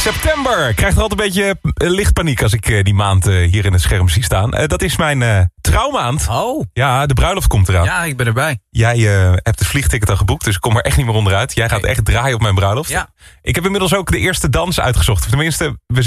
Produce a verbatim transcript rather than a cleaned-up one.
September. Ik krijg er altijd een beetje uh, licht paniek als ik uh, die maand uh, hier in het scherm zie staan. Uh, dat is mijn uh, trouwmaand. Oh. Ja, de bruiloft komt eraan. Ja, ik ben erbij. Jij uh, hebt het vliegticket al geboekt, dus ik kom er echt niet meer onderuit. Jij gaat echt draaien op mijn bruiloft. Ja. Ik heb inmiddels ook de eerste dans uitgezocht. Tenminste, we